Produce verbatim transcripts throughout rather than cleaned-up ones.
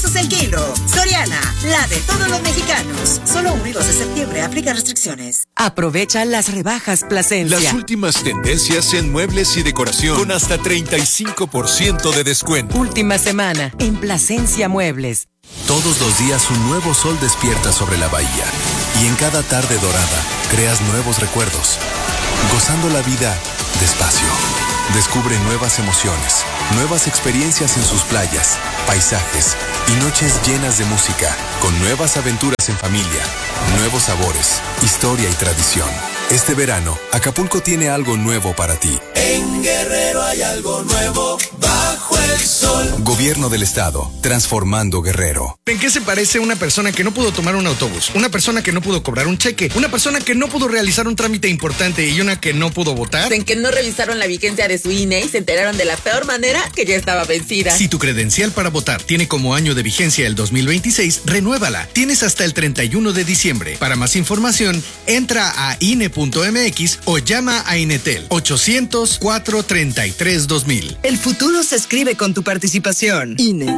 pesos el kilo. Soriana, la de todos los mexicanos. Solo uno y dos de septiembre, aplica restricciones. Aprovecha las rebajas Plasencia. Las últimas tendencias en muebles y decoración con hasta treinta y cinco por ciento de descuento. Última semana en Plasencia Muebles. Todos los días un nuevo sol despierta sobre la bahía y en cada tarde dorada creas nuevos recuerdos. Gozando la vida despacio. Descubre nuevas emociones, nuevas experiencias en sus playas, paisajes y noches llenas de música, con nuevas aventuras en familia, nuevos sabores, historia y tradición. Este verano, Acapulco tiene algo nuevo para ti. En Guerrero hay algo nuevo bajo el sol. Gobierno del Estado, transformando Guerrero. ¿En qué se parece una persona que no pudo tomar un autobús? Una persona que no pudo cobrar un cheque, una persona que no pudo realizar un trámite importante y una que no pudo votar. En que no revisaron la vigencia de su I N E y se enteraron de la peor manera que ya estaba vencida. Si tu credencial para votar tiene como año de vigencia el dos mil veintiséis, renuévala. Tienes hasta el treinta y uno de diciembre. Para más información, entra a I N E punto M X o llama a Inetel ochocientos, cuatrocientos treinta y tres, dos mil. El futuro se escribe con tu participación. I N E.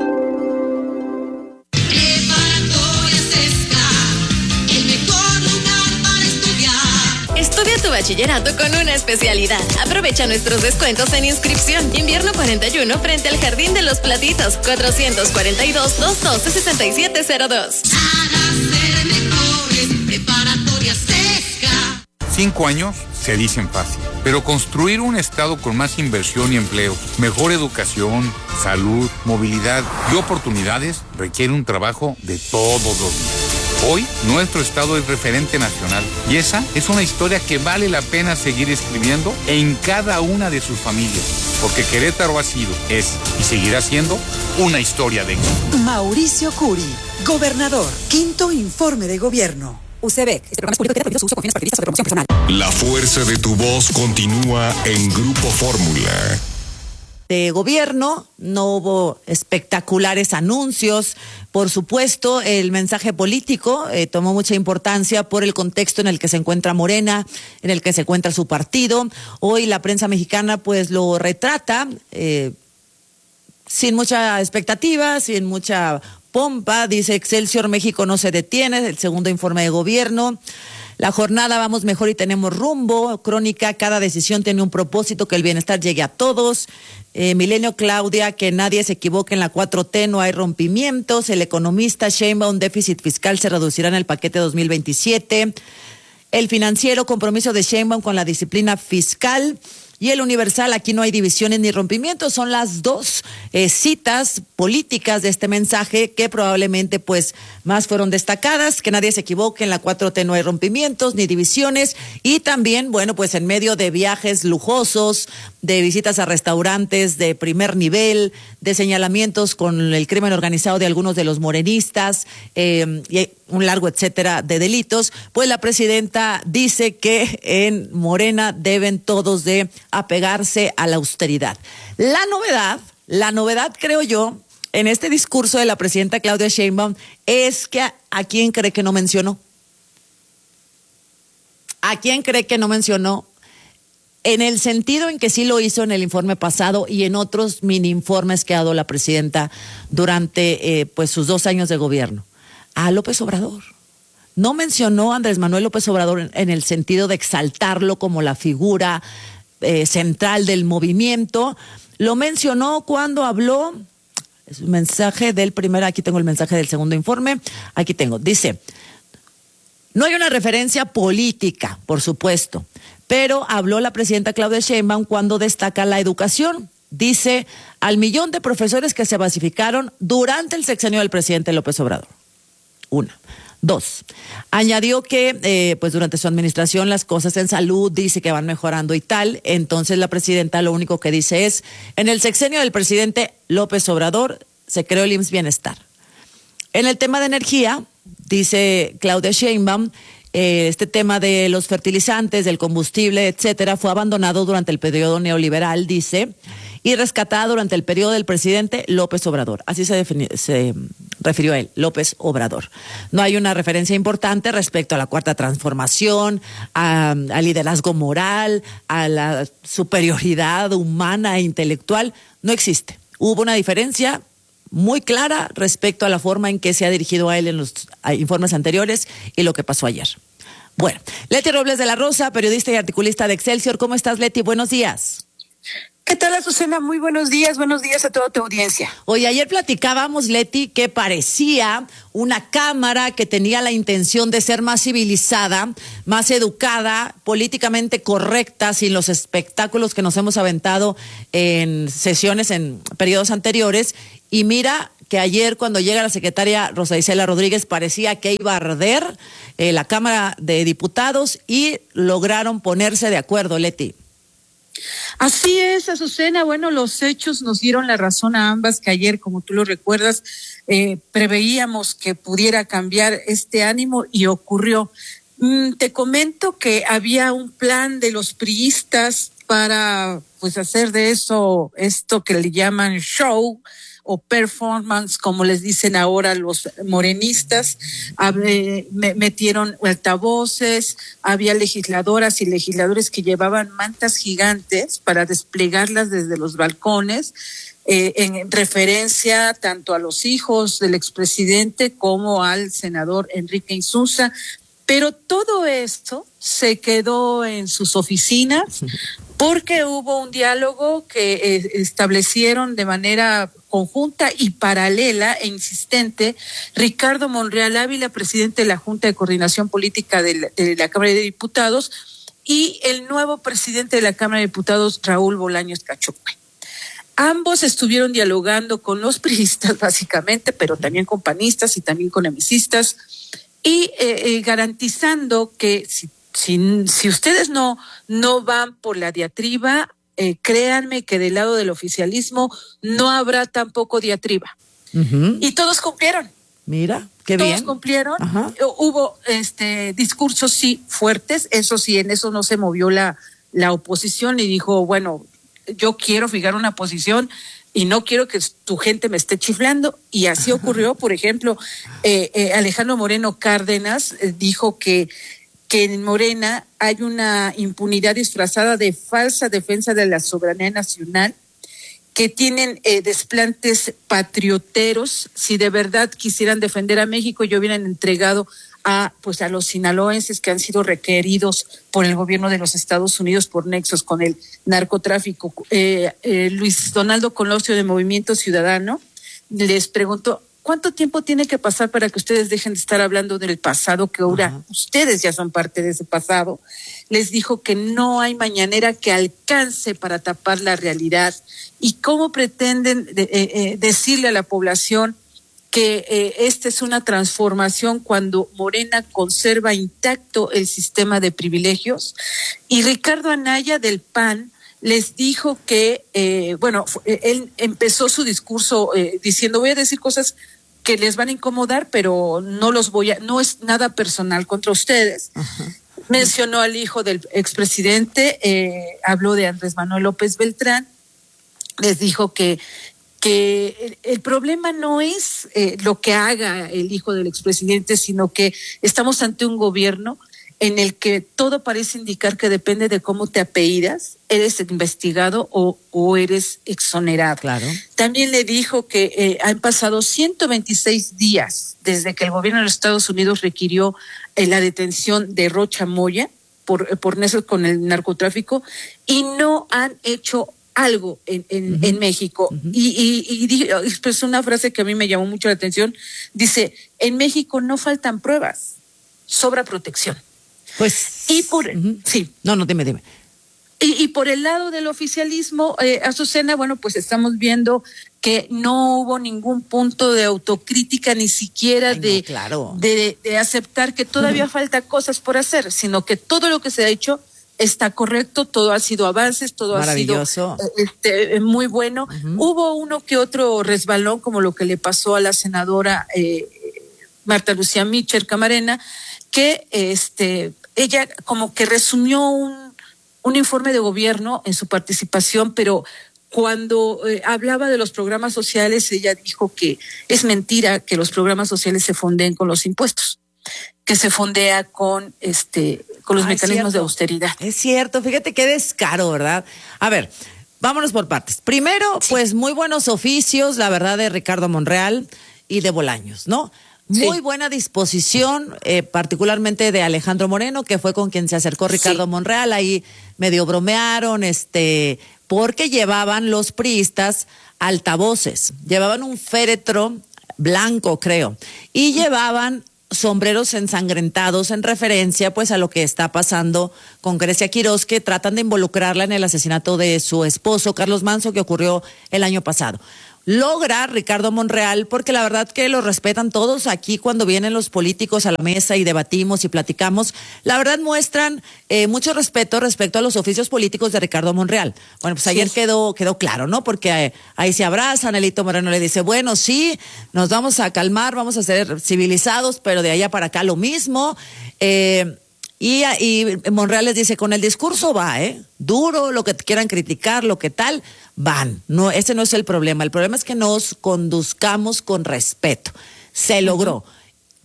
Estudia tu bachillerato con una especialidad. Aprovecha nuestros descuentos en inscripción. Invierno cuarenta y uno frente al Jardín de los Platitos. cuatrocientos cuarenta y dos, doscientos doce, sesenta y siete cero dos. Cinco años se dicen fácil, pero construir un estado con más inversión y empleo, mejor educación, salud, movilidad y oportunidades requiere un trabajo de todos los días. Hoy, nuestro estado es referente nacional y esa es una historia que vale la pena seguir escribiendo en cada una de sus familias, porque Querétaro ha sido, es y seguirá siendo una historia de éxito. Mauricio Curi, gobernador, quinto informe de gobierno. U C B E C, este programa es público y prohibido su uso con fines partidistas o de promoción personal. La fuerza de tu voz continúa en Grupo Fórmula. De gobierno, no hubo espectaculares anuncios. Por supuesto, el mensaje político eh, tomó mucha importancia por el contexto en el que se encuentra Morena, en el que se encuentra su partido. Hoy la prensa mexicana pues lo retrata eh, sin mucha expectativa, sin mucha pompa. Dice Excelsior, México no se detiene, el segundo informe de gobierno. La jornada vamos mejor y tenemos rumbo. Crónica, cada decisión tiene un propósito, que el bienestar llegue a todos. Eh, Milenio, Claudia, que nadie se equivoque en la cuatro T, no hay rompimientos. El Economista, Sheinbaum, déficit fiscal se reducirá en el paquete dos mil veintisiete. El Financiero, compromiso de Sheinbaum con la disciplina fiscal. Y el Universal, aquí no hay divisiones ni rompimientos. Son las dos eh, citas políticas de este mensaje que probablemente pues más fueron destacadas. Que nadie se equivoque, en la cuatro T no hay rompimientos ni divisiones. Y también, bueno, pues en medio de viajes lujosos, de visitas a restaurantes de primer nivel, de señalamientos con el crimen organizado de algunos de los morenistas, eh, y un largo etcétera de delitos, pues la presidenta dice que en Morena deben todos de apegarse a la austeridad. La novedad, la novedad creo yo, en este discurso de la presidenta Claudia Sheinbaum es que a, ¿a quién cree que no mencionó? ¿A quién cree que no mencionó? En el sentido en que sí lo hizo en el informe pasado y en otros mini informes que ha dado la presidenta durante eh, pues sus dos años de gobierno. A López Obrador. No mencionó a Andrés Manuel López Obrador en, en el sentido de exaltarlo como la figura eh, central del movimiento. Lo mencionó cuando habló, es un mensaje del primer, aquí tengo el mensaje del segundo informe, aquí tengo, dice, no hay una referencia política, por supuesto, pero habló la presidenta Claudia Sheinbaum cuando destaca la educación. Dice, al millón de profesores que se basificaron durante el sexenio del presidente López Obrador. Una. Dos, añadió que eh, pues durante su administración las cosas en salud dice que van mejorando y tal. Entonces la presidenta lo único que dice es, en el sexenio del presidente López Obrador se creó el I M S S Bienestar. En el tema de energía, dice Claudia Sheinbaum, eh, este tema de los fertilizantes, del combustible, etcétera, fue abandonado durante el periodo neoliberal, dice, y rescatada durante el periodo del presidente López Obrador. Así se, defini- se refirió a él, López Obrador. No hay una referencia importante respecto a la cuarta transformación, a, al liderazgo moral, a la superioridad humana e intelectual. No existe. Hubo una diferencia muy clara respecto a la forma en que se ha dirigido a él en los informes anteriores y lo que pasó ayer. Bueno, Leti Robles de la Rosa, periodista y articulista de Excelsior. ¿Cómo estás, Leti? Buenos días. ¿Qué tal, Azucena? Muy buenos días, buenos días a toda tu audiencia. Oye, ayer platicábamos, Leti, que parecía una Cámara que tenía la intención de ser más civilizada, más educada, políticamente correcta, sin los espectáculos que nos hemos aventado en sesiones en periodos anteriores. Y mira que ayer, cuando llega la secretaria Rosa Isela Rodríguez, parecía que iba a arder eh, la Cámara de Diputados y lograron ponerse de acuerdo, Leti. Así es, Azucena. Bueno, los hechos nos dieron la razón a ambas, que ayer, como tú lo recuerdas, eh, preveíamos que pudiera cambiar este ánimo y ocurrió. Mm, te comento que había un plan de los priistas para, pues, hacer de eso, esto que le llaman show o performance, como les dicen ahora los morenistas. Hab- metieron altavoces, había legisladoras y legisladores que llevaban mantas gigantes para desplegarlas desde los balcones, eh, en referencia tanto a los hijos del expresidente como al senador Enrique Insunza. Pero todo esto se quedó en sus oficinas porque hubo un diálogo que eh, establecieron de manera conjunta y paralela e insistente Ricardo Monreal Ávila, presidente de la Junta de Coordinación Política de la, de la Cámara de Diputados, y el nuevo presidente de la Cámara de Diputados, Raúl Bolaños Cachopue. Ambos estuvieron dialogando con los priistas básicamente, pero también con panistas y también con emicistas, y eh, eh, garantizando que si, si, si ustedes no, no van por la diatriba, eh, créanme que del lado del oficialismo no habrá tampoco diatriba. Uh-huh. Y todos cumplieron. Mira, qué todos bien. Todos cumplieron. Ajá. Hubo este discursos, sí, fuertes, eso sí, en eso no se movió la, la oposición y dijo, bueno, yo quiero fijar una posición y no quiero que tu gente me esté chiflando. Y así ocurrió. Por ejemplo, eh, eh, Alejandro Moreno Cárdenas eh, dijo que, que en Morena hay una impunidad disfrazada de falsa defensa de la soberanía nacional, que tienen eh, desplantes patrioteros. Si de verdad quisieran defender a México, ya hubieran entregado a pues a los sinaloenses que han sido requeridos por el gobierno de los Estados Unidos por nexos con el narcotráfico. Eh, eh, Luis Donaldo Colosio de Movimiento Ciudadano les preguntó, ¿cuánto tiempo tiene que pasar para que ustedes dejen de estar hablando del pasado, que ahora uh-huh. ustedes ya son parte de ese pasado? Les dijo que no hay mañanera que alcance para tapar la realidad. ¿Y cómo pretenden de, eh, eh, decirle a la población que eh, esta es una transformación cuando Morena conserva intacto el sistema de privilegios? Y Ricardo Anaya del P A N les dijo que, eh, bueno, él empezó su discurso eh, diciendo, voy a decir cosas que les van a incomodar, pero no los voy a, no es nada personal contra ustedes. Uh-huh. Mencionó al hijo del expresidente, eh, habló de Andrés Manuel López Beltrán, les dijo que que el, el problema no es eh, lo que haga el hijo del expresidente, sino que estamos ante un gobierno en el que todo parece indicar que depende de cómo te apellidas, eres investigado o, o eres exonerado. Claro. También le dijo que eh, han pasado ciento veintiséis días desde que el gobierno de los Estados Unidos requirió eh, la detención de Rocha Moya por, por nexos con el narcotráfico y no han hecho algo en, en, uh-huh. en México. Uh-huh. Y, y, y dijo, expresó una frase que a mí me llamó mucho la atención. Dice, en México no faltan pruebas, sobra protección. Pues, y por, uh-huh. sí. No, no, dime, dime. Y, y por el lado del oficialismo, eh, Azucena, bueno, pues estamos viendo que no hubo ningún punto de autocrítica, ni siquiera Ay, de, no, claro. de, de aceptar que todavía uh-huh. falta cosas por hacer, sino que todo lo que se ha hecho está correcto, todo ha sido avances, todo ha sido este, muy bueno. Uh-huh. Hubo uno que otro resbalón, como lo que le pasó a la senadora eh, Marta Lucía Mitchell Camarena, que este ella como que resumió un, un informe de gobierno en su participación, pero cuando eh, hablaba de los programas sociales, ella dijo que es mentira que los programas sociales se fondeen con los impuestos, que se fondea con este con los ah, mecanismos de austeridad. Es cierto, fíjate qué descaro, ¿verdad? A ver, vámonos por partes. Primero, sí. pues muy buenos oficios, la verdad, de Ricardo Monreal y de Bolaños, ¿no? Muy sí. buena disposición, eh, particularmente de Alejandro Moreno, que fue con quien se acercó Ricardo sí. Monreal. Ahí medio bromearon, este, porque llevaban los priistas altavoces, llevaban un féretro blanco, creo, y llevaban sombreros ensangrentados en referencia pues a lo que está pasando con Grecia Quirós, que tratan de involucrarla en el asesinato de su esposo Carlos Manzo, que ocurrió el año pasado. Logra Ricardo Monreal, porque la verdad que lo respetan todos aquí cuando vienen los políticos a la mesa y debatimos y platicamos, la verdad muestran eh, mucho respeto respecto a los oficios políticos de Ricardo Monreal. Bueno, pues ayer sí. quedó quedó claro, ¿no? Porque eh, ahí se abrazan, Elito Moreno le dice, bueno, sí, nos vamos a calmar, vamos a ser civilizados, pero de allá para acá lo mismo. Eh, Y, y Monreal les dice, con el discurso va, ¿eh? Duro, lo que quieran criticar, lo que tal, van. No, ese no es el problema. El problema es que nos conduzcamos con respeto. Se logró. Uh-huh.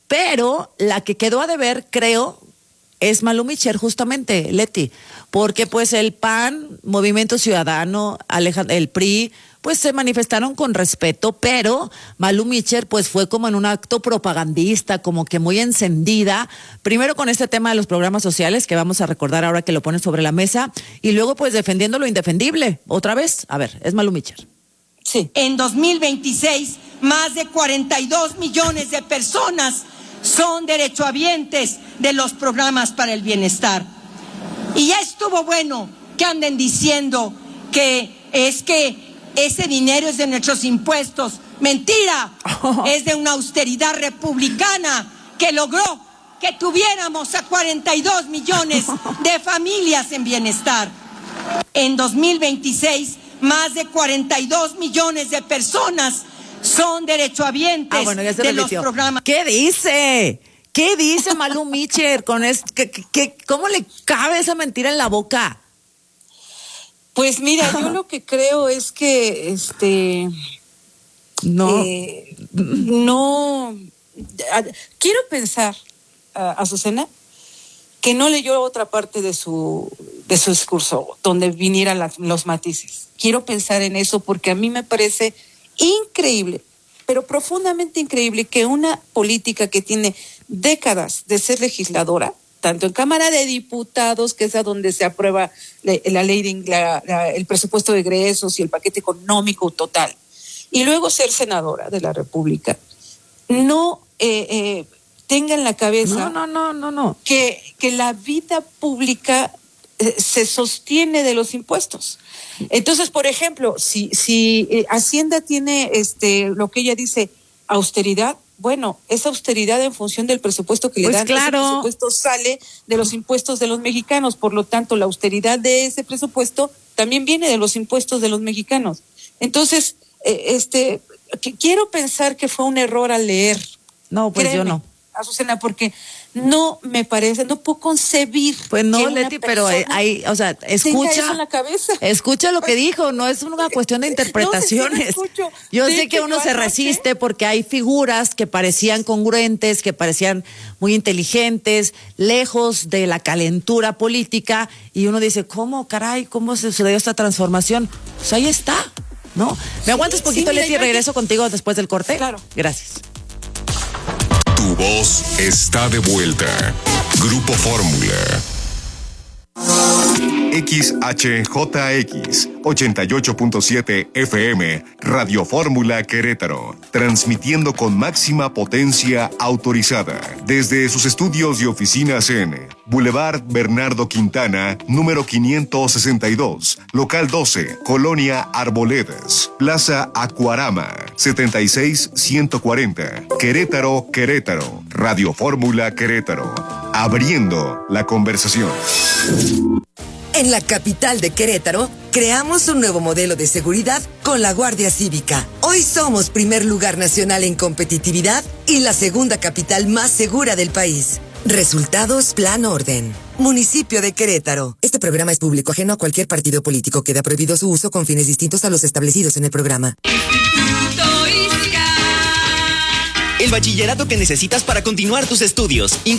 Pero la que quedó a deber, creo, es Malú Micher, justamente, Leti. Porque pues el P A N, Movimiento Ciudadano, Alejandro, el P R I, pues se manifestaron con respeto, pero Malú Micher pues fue como en un acto propagandista, como que muy encendida, primero con este tema de los programas sociales, que vamos a recordar ahora que lo ponen sobre la mesa, y luego pues defendiendo lo indefendible, otra vez, a ver, es Malú Micher. Sí. En dos mil veintiséis, más de cuarenta y dos millones de personas son derechohabientes de los programas para el bienestar. Y ya estuvo bueno que anden diciendo que es que ese dinero es de nuestros impuestos. Mentira, oh. es de una austeridad republicana que logró que tuviéramos a cuarenta y dos millones de familias en bienestar. En dos mil veintiséis, más de cuarenta y dos millones de personas son derechohabientes ah, bueno, de los programas. ¿Qué dice? ¿Qué dice Malú Micher con es, que, que, ¿Cómo le cabe esa mentira en la boca? Pues mira, yo lo que creo es que este no eh, no a, quiero pensar, uh, Azucena, que no leyó otra parte de su de su discurso donde vinieran las, los matices. Quiero pensar en eso porque a mí me parece increíble, pero profundamente increíble, que una política que tiene décadas de ser legisladora, tanto en Cámara de Diputados, que es a donde se aprueba la, la ley de la, la, el presupuesto de egresos y el paquete económico total, y luego ser senadora de la República, no eh, eh, tenga en la cabeza no, no, no, no, no. Que, que la vida pública eh, se sostiene de los impuestos. Entonces, por ejemplo, si, si eh, Hacienda tiene este lo que ella dice, austeridad, bueno, esa austeridad en función del presupuesto que le pues dan, claro. ese presupuesto sale de los impuestos de los mexicanos, por lo tanto la austeridad de ese presupuesto también viene de los impuestos de los mexicanos. Entonces, eh, este, que quiero pensar que fue un error al leer. No, pues Créeme, yo no. Azucena, porque no me parece, no puedo concebir. Pues no, Leti, pero hay, o sea, escucha, eso en la cabeza. Escucha lo que dijo, no es una cuestión de interpretaciones. No, sí, yo sé que uno se resiste porque hay figuras que parecían congruentes, que parecían muy inteligentes, lejos de la calentura política, y uno dice, ¿cómo, caray, cómo se sucedió esta transformación? Pues ahí está, ¿no? ¿Me sí, aguantas poquito, sí, Leti, y regreso contigo después del corte? Claro. Gracias. Tu voz está de vuelta. Grupo Fórmula. X H J X ochenta y ocho punto siete F M, Radio Fórmula Querétaro, transmitiendo con máxima potencia autorizada desde sus estudios y oficinas en Boulevard Bernardo Quintana, número quinientos sesenta y dos, local doce, Colonia Arboledas, Plaza Acuarama, setenta y seis ciento cuarenta, Querétaro, Querétaro, Radio Fórmula Querétaro, abriendo la conversación. En la capital de Querétaro, creamos un nuevo modelo de seguridad con la Guardia Cívica. Hoy somos primer lugar nacional en competitividad y la segunda capital más segura del país. Resultados Plan Orden. Municipio de Querétaro. Este programa es público, ajeno a cualquier partido político. Queda prohibido su uso con fines distintos a los establecidos en el programa. El bachillerato que necesitas para continuar tus estudios.